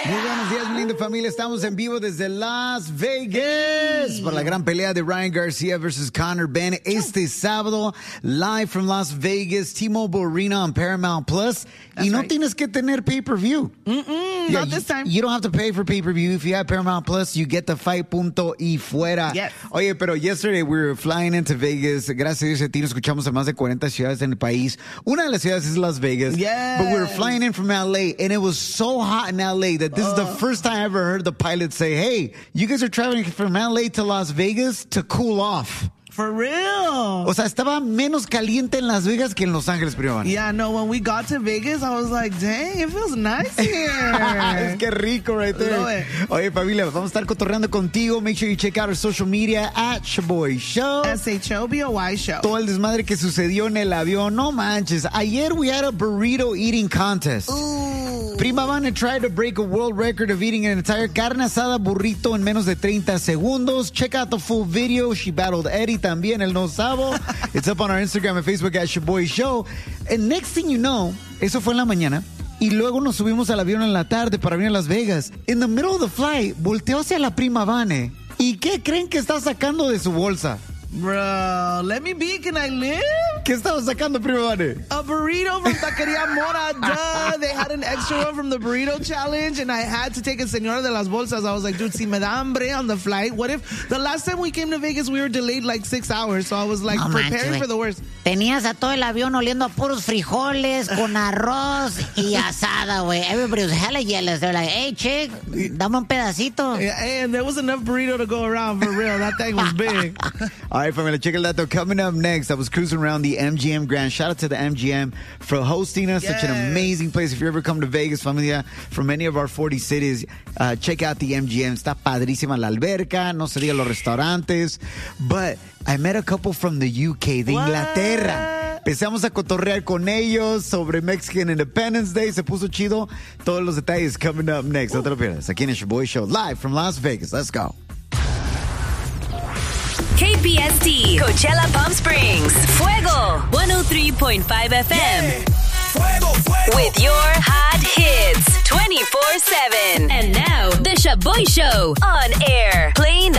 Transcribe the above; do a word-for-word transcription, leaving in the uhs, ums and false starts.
Muy buenos días, mi linda familia. Estamos en vivo desde Las Vegas para la gran pelea de Ryan Garcia versus Conor Benn este sábado, live from Las Vegas, T-Mobile Arena on Paramount Plus. That's y no right. tienes que tener pay-per-view. Mm-mm, yeah, not this time. You, you don't have to pay for pay-per-view. If you have Paramount Plus, you get the fight, punto y fuera. Yes. Oye, pero yesterday we were flying into Vegas. Gracias a Dios a ti nos escuchamos en más de cuarenta ciudades en el país. Una de las ciudades es Las Vegas. Yes. But we were flying in from L A, and it was so hot in L A that this uh. is the first time I ever heard the pilot say, hey, you guys are traveling from L A to Las Vegas to cool off. For real. O sea, estaba menos caliente en Las Vegas que en Los Ángeles, primo. Yeah, no, when we got to Vegas, I was like, dang, it feels nice here. Es que rico right there. Oye, familia, vamos a estar cotorreando contigo. Make sure you check out our social media at Shaboy Show. S H O B O Y Show. Todo el desmadre que sucedió en el avión. No manches. Ayer we had a burrito eating contest. Ooh. Prima Vane tried to break a world record of eating an entire carne asada burrito en menos de treinta segundos. Check out the full video. She battled Eddie también, el no sabo. It's up on our Instagram and Facebook at Shaboy Show. And next thing you know, eso fue en la mañana. Y luego nos subimos al avión en la tarde para venir a Las Vegas. In the middle of the flight, volteó hacia la Prima Vane. ¿Y qué creen que está sacando de su bolsa? Bro, let me be, can I live? ¿Qué estaba sacando, Prima Vane? A burrito from Taqueria Mora, duh. They had an extra one from the burrito challenge, and I had to take a Señora de las Bolsas. I was like, dude, si me da hambre on the flight, what if the last time we came to Vegas, we were delayed like six hours, so I was like no preparing manches, for the worst. Tenías a todo el avión oliendo a puros frijoles, con arroz y asada, güey. Everybody was hella jealous. They're like, hey, chick, dame un pedacito. Yeah, and there was enough burrito to go around, for real. That thing was big. All right, family, check it out, though. Coming up next, I was cruising around the M G M Grand. Shout out to the M G M for hosting us. Yes. Such an amazing place. If you ever come to Vegas, familia, from any of our forty cities, uh, check out the M G M. Está padrísima la alberca. No se diga los restaurantes. But I met a couple from the U K, de What? Inglaterra. Empezamos a cotorrear con ellos sobre Mexican Independence Day. Se puso chido. Todos los detalles coming up next. No te lo pierdas. Aquí en el Shaboy Show, live from Las Vegas. Let's go. K P S T, Coachella Palm Springs, Fuego, one oh three point five F M. Yeah. Fuego, fuego. With your hot hits twenty-four seven. And now, The Shaboy Show on air. Playing